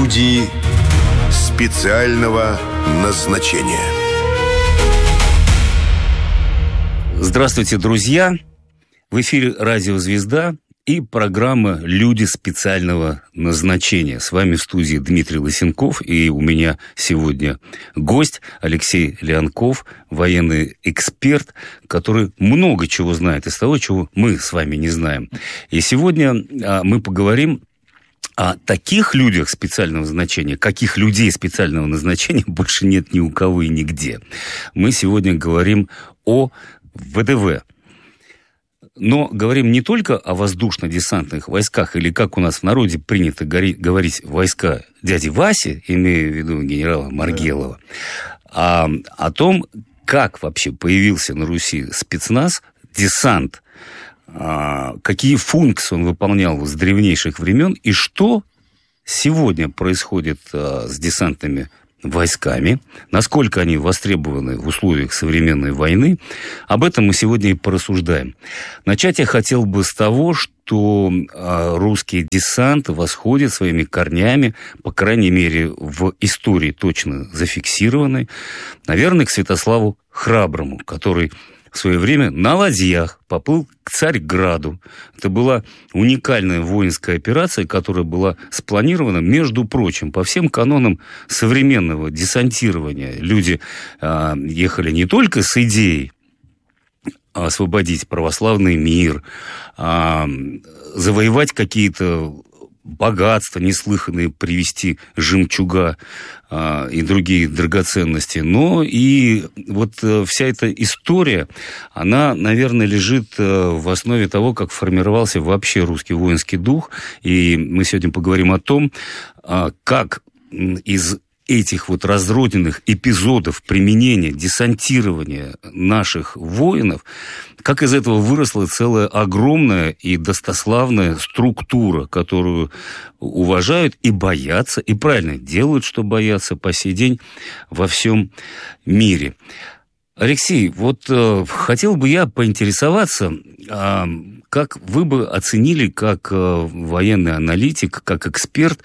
Люди специального назначения. Здравствуйте, друзья! В эфире «Радио Звезда» и программа «Люди специального назначения». С вами в студии Дмитрий Лысенков, и у меня сегодня гость Алексей Леонков, военный эксперт, который много чего знает из того, чего мы с вами не знаем. И сегодня мы поговорим о таких людях специального назначения, каких людей специального назначения больше нет ни у кого и нигде. Мы сегодня говорим о ВДВ. Но говорим не только о воздушно-десантных войсках, или, как у нас в народе принято говорить, войска дяди Васи, имея в виду генерала Маргелова, а о том, как вообще появился на Руси спецназ, десант, какие функции он выполнял с древнейших времен, и что сегодня происходит с десантными войсками, насколько они востребованы в условиях современной войны. Об этом мы сегодня и порассуждаем. Начать я хотел бы с того, что русский десант восходит своими корнями, по крайней мере, в истории точно зафиксированной, наверное, к Святославу Храброму, который в свое время на ладьях поплыл к Царьграду. Это была уникальная воинская операция, которая была спланирована, между прочим, по всем канонам современного десантирования. Люди ехали не только с идеей освободить православный мир, завоевать какие-то богатства неслыханные, привезти жемчуга и другие драгоценности. Но и вот вся эта история, она, наверное, лежит в основе того, как формировался вообще русский воинский дух. И мы сегодня поговорим о том, как из этих вот разрозненных эпизодов применения, десантирования наших воинов, как из этого выросла целая огромная и достославная структура, которую уважают и боятся, и правильно делают, что боятся по сей день во всем мире. Алексей, вот хотел бы я поинтересоваться, как вы бы оценили, как военный аналитик, как эксперт,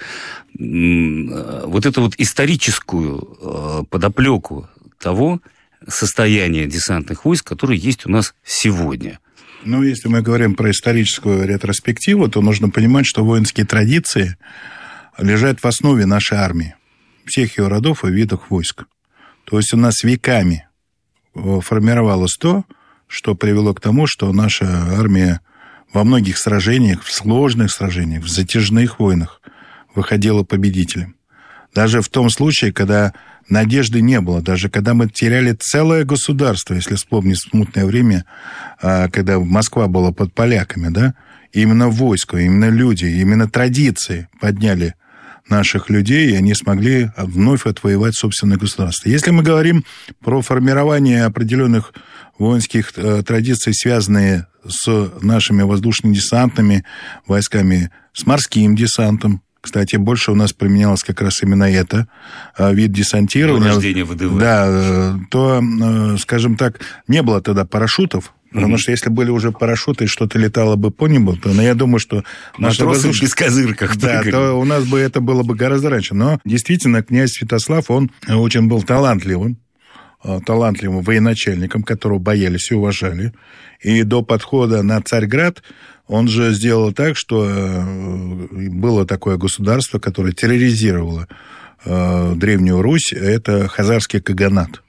вот эту вот историческую подоплеку того состояния десантных войск, которое есть у нас сегодня? Ну, если мы говорим про историческую ретроспективу, то нужно понимать, что воинские традиции лежат в основе нашей армии, всех ее родов и видов войск. То есть у нас веками формировалось то, что привело к тому, что наша армия во многих сражениях, в сложных сражениях, в затяжных войнах выходила победителем. Даже в том случае, когда надежды не было, даже когда мы теряли целое государство, если вспомнить смутное время, когда Москва была под поляками, да, именно войско, именно люди, именно традиции подняли наших людей, и они смогли вновь отвоевать собственное государство. Если мы говорим про формирование определенных воинских традиций, связанные с нашими воздушно-десантными войсками, с морским десантом, кстати, больше у нас применялось как раз именно это, вид десантирования. Рождение ВДВ. Да, то, скажем так, не было тогда парашютов, потому что если были уже парашюты, и что-то летало бы по небу, то я думаю, что... Матросы в бескозырках. Да, то у нас бы это было бы гораздо раньше. Но действительно, князь Святослав, он очень был талантливым военачальником, которого боялись и уважали. И до подхода на Царьград он же сделал так, что было такое государство, которое терроризировало Древнюю Русь, это хазарский каганат.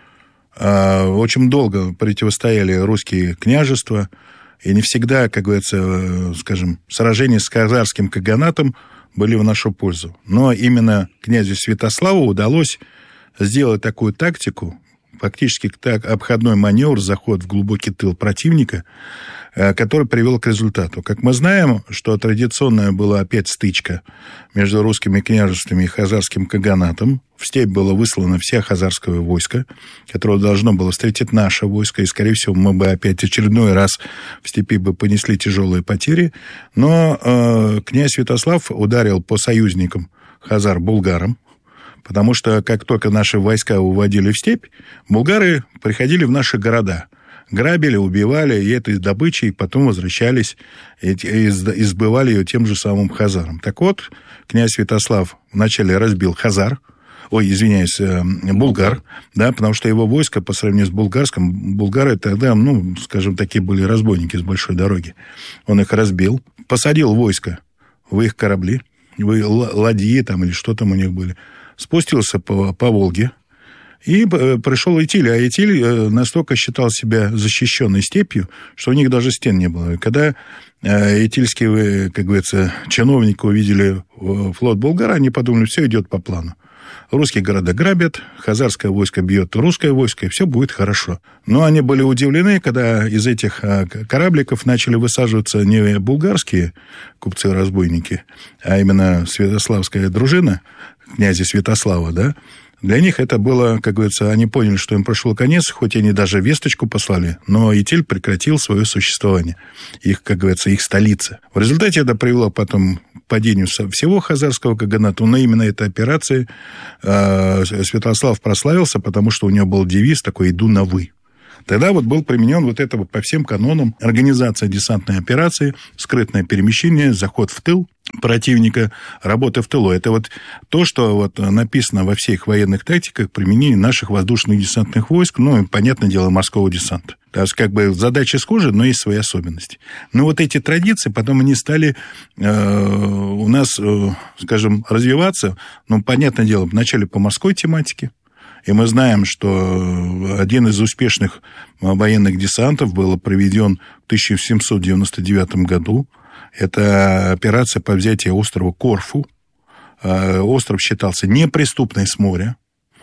Очень долго противостояли русские княжества, и не всегда, как говорится, скажем, сражения с хазарским каганатом были в нашу пользу. Но именно князю Святославу удалось сделать такую тактику, фактически обходной маневр, заход в глубокий тыл противника, который привел к результату. Как мы знаем, что традиционная была опять стычка между русскими княжествами и хазарским каганатом. В степь было выслано все хазарское войско, которое должно было встретить наше войско, и, скорее всего, мы бы опять очередной раз в степи бы понесли тяжелые потери. Но князь Святослав ударил по союзникам хазар-булгарам, потому что как только наши войска уводили в степь, булгары приходили в наши города, грабили, убивали, и этой добычей потом возвращались и сбывали ее тем же самым хазарам. Так вот, князь Святослав вначале разбил булгар, да, потому что его войско по сравнению с булгарским, булгары тогда, скажем, такие были разбойники с большой дороги. Он их разбил, посадил войско в их корабли, в ладьи там или что там у них были, спустился по Волге, и пришел Итиль, а Итиль настолько считал себя защищенной степью, что у них даже стен не было. Когда итильские, как говорится, чиновники увидели флот булгар, они подумали, все идет по плану. Русские города грабят, хазарское войско бьет русское войско, и все будет хорошо. Но они были удивлены, когда из этих корабликов начали высаживаться не булгарские купцы-разбойники, а именно святославская дружина князя Святослава, да. Для них это было, как говорится, они поняли, что им пришел конец, хоть они даже весточку послали, но Итиль прекратил свое существование, их, как говорится, их столица. В результате это привело потом к падению всего хазарского каганата, но именно этой операции Святослав прославился, потому что у него был девиз такой «иду на вы». Тогда вот был применен вот это вот по всем канонам организация десантной операции, скрытное перемещение, заход в тыл противника, работа в тылу. Это вот то, что вот написано во всех военных тактиках применения наших воздушных десантных войск, и, понятное дело, морского десанта. То есть, как бы задачи схожи, но есть свои особенности. Но вот эти традиции потом они стали у нас, скажем, развиваться, понятное дело, вначале по морской тематике. И мы знаем, что один из успешных военных десантов был проведен в 1799 году. Это операция по взятию острова Корфу. Остров считался неприступной с моря.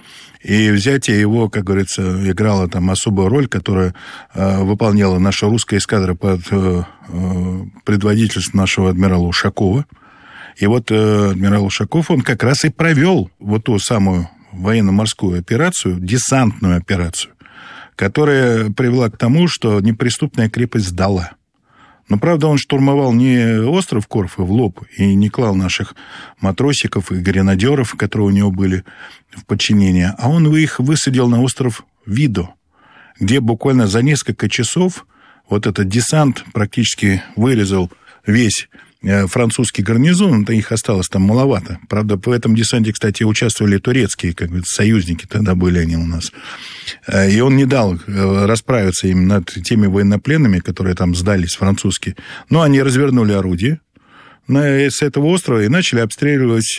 И взятие его, как говорится, играло там особую роль, которую выполняла наша русская эскадра под предводительством нашего адмирала Ушакова. И вот адмирал Ушаков, он как раз и провел вот ту самую военно-морскую операцию, десантную операцию, которая привела к тому, что неприступная крепость сдала. Но, правда, он штурмовал не остров Корфу в лоб и не клал наших матросиков и гренадеров, которые у него были в подчинении, а он их высадил на остров Видо, где буквально за несколько часов вот этот десант практически вырезал весь французский гарнизон, их осталось там маловато. Правда, в этом десанте, кстати, участвовали турецкие, как бы, союзники, тогда были они у нас. И он не дал расправиться им над теми военнопленными, которые там сдались, французские. Но они развернули орудия с этого острова и начали обстреливать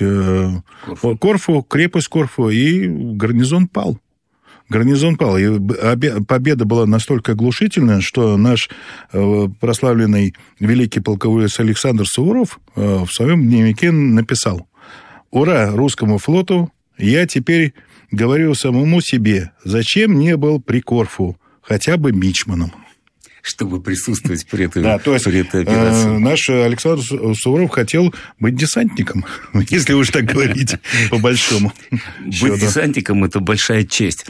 Корфу, крепость Корфу, и гарнизон пал. Гарнизон пал. И победа была настолько оглушительная, что наш прославленный великий полководец Александр Суворов в своем дневнике написал: «Ура русскому флоту! Я теперь говорю самому себе, зачем не был при Корфу, хотя бы мичманом». Чтобы присутствовать при этой операции. Наш Александр Суворов хотел быть десантником, если уж так говорить по-большому. Быть десантником – это большая честь.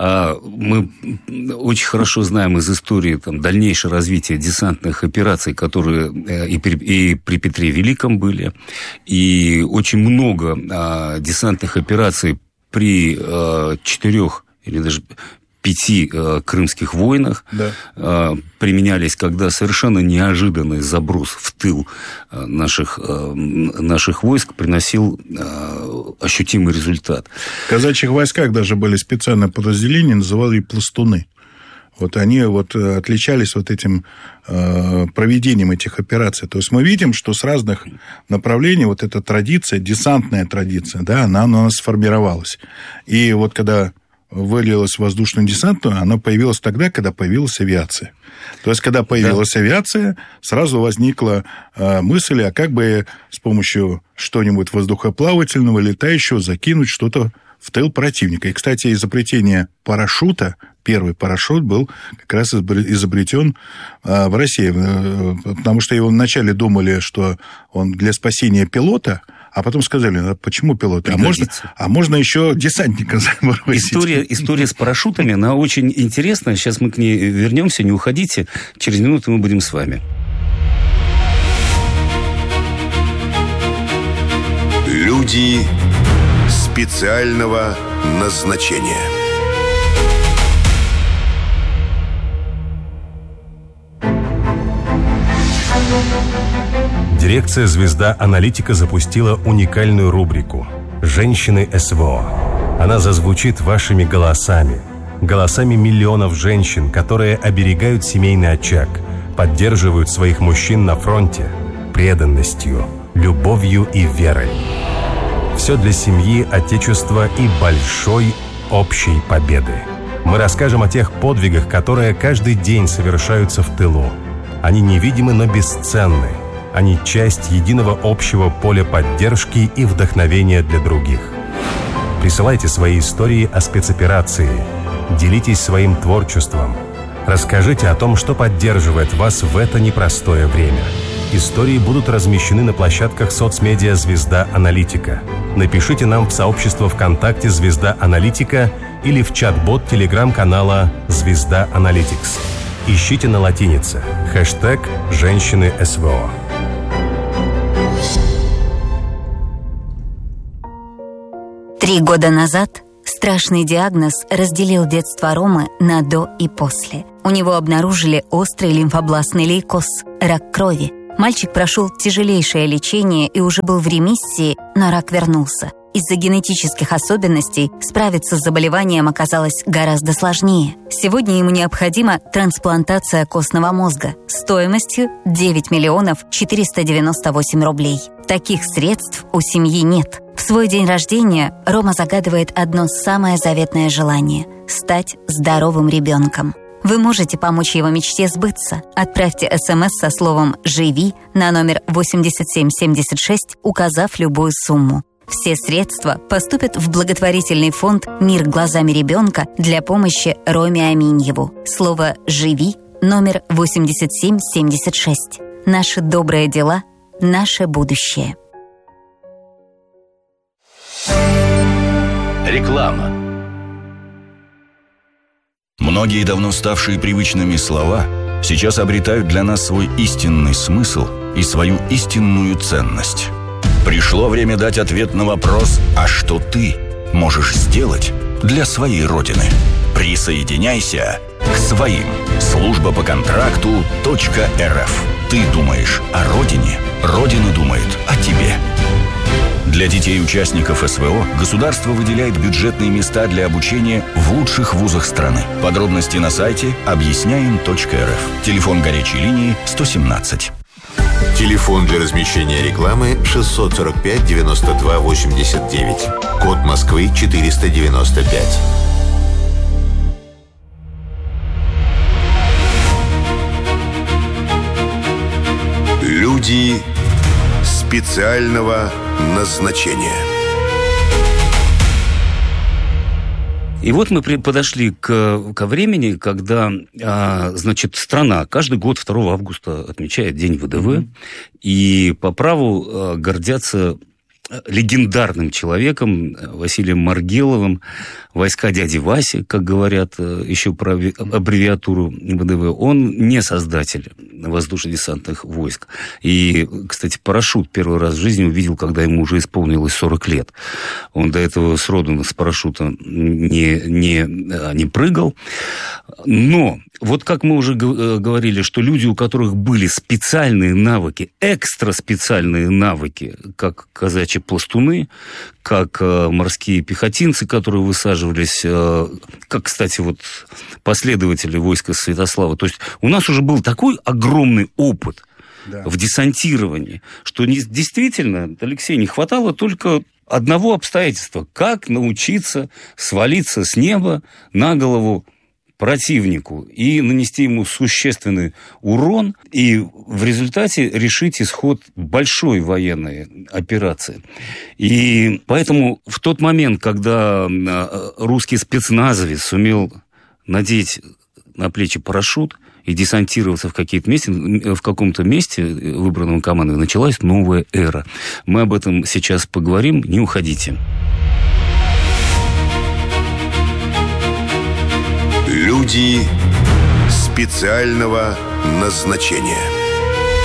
Мы очень хорошо знаем из истории дальнейшее развитие десантных операций, которые и при Петре Великом были, и очень много десантных операций при 4 или даже 5 крымских войнах, да, применялись, когда совершенно неожиданный заброс в тыл наших войск приносил ощутимый результат. В казачьих войсках даже были специальные подразделения, называли пластуны. Вот они отличались этим проведением этих операций. То есть мы видим, что с разных направлений вот эта традиция, десантная традиция, да, она у нас сформировалась. И вот когда вылилась в воздушно-десантную, она появилась тогда, когда появилась авиация. То есть, когда появилась авиация, сразу возникла мысль, а как бы с помощью что-нибудь воздухоплавательного, летающего закинуть что-то в тыл противника. И, кстати, изобретение парашюта, первый парашют был как раз изобретен в России, потому что его вначале думали, что он для спасения пилота, а потом сказали, а почему пилота? А можно еще десантника забросить. История с парашютами, она очень интересная. Сейчас мы к ней вернемся, не уходите. Через минуту мы будем с вами. Люди специального назначения. Дирекция «Звезда Аналитика» запустила уникальную рубрику «Женщины СВО». Она зазвучит вашими голосами, голосами миллионов женщин, которые оберегают семейный очаг, поддерживают своих мужчин на фронте преданностью, любовью и верой. Все для семьи, отечества и большой общей победы. Мы расскажем о тех подвигах, которые каждый день совершаются в тылу. Они невидимы, но бесценны. Они часть единого общего поля поддержки и вдохновения для других. Присылайте свои истории о спецоперации. Делитесь своим творчеством. Расскажите о том, что поддерживает вас в это непростое время. Истории будут размещены на площадках соцмедиа «Звезда Аналитика». Напишите нам в сообщество ВКонтакте «Звезда Аналитика» или в чат-бот телеграм-канала «Звезда Аналитикс». Ищите на латинице хэштег «Женщины СВО». Три года назад страшный диагноз разделил детство Ромы на «до» и «после». У него обнаружили острый лимфобластный лейкоз – рак крови. Мальчик прошел тяжелейшее лечение и уже был в ремиссии, но рак вернулся. Из-за генетических особенностей справиться с заболеванием оказалось гораздо сложнее. Сегодня ему необходима трансплантация костного мозга стоимостью 9 миллионов 498 рублей. Таких средств у семьи нет. В свой день рождения Рома загадывает одно самое заветное желание – стать здоровым ребенком. Вы можете помочь его мечте сбыться. Отправьте СМС со словом «Живи» на номер 8776, указав любую сумму. Все средства поступят в благотворительный фонд «Мир глазами ребенка» для помощи Роме Аминьеву. Слово «Живи» номер 8776. Наши добрые дела – наше будущее. Реклама. Многие давно ставшие привычными слова сейчас обретают для нас свой истинный смысл и свою истинную ценность. Пришло время дать ответ на вопрос: а что ты можешь сделать для своей Родины? Присоединяйся к своим. Служба по контракту .рф. Ты думаешь о Родине, Родина думает о тебе. Для детей-участников СВО государство выделяет бюджетные места для обучения в лучших вузах страны. Подробности на сайте объясняем.рф. Телефон горячей линии 117. Телефон для размещения рекламы 645 92 89. Код Москвы 495. Люди специального назначения. И вот мы подошли ко времени, когда, значит, страна каждый год 2 августа отмечает День ВДВ, и по праву гордятся легендарным человеком Василием Маргеловым, войска дяди Васи, как говорят еще про аббревиатуру ВДВ. Он не создатель воздушно-десантных войск. И, кстати, парашют первый раз в жизни увидел, когда ему уже исполнилось 40 лет. Он до этого сроду с парашюта не прыгал. Но, вот как мы уже говорили, что люди, у которых были специальные навыки, экстраспециальные навыки, как казачьи пластуны, как морские пехотинцы, которые высаживались, как, кстати, вот последователи войска Святослава. То есть у нас уже был такой огромный опыт в десантировании, что действительно, Алексей, не хватало только одного обстоятельства: как научиться свалиться с неба на голову противнику и нанести ему существенный урон, и в результате решить исход большой военной операции. И поэтому в тот момент, когда русский спецназовец сумел надеть на плечи парашют и десантироваться в каком-то месте, выбранном командой, началась новая эра. Мы об этом сейчас поговорим, не уходите. Люди специального назначения.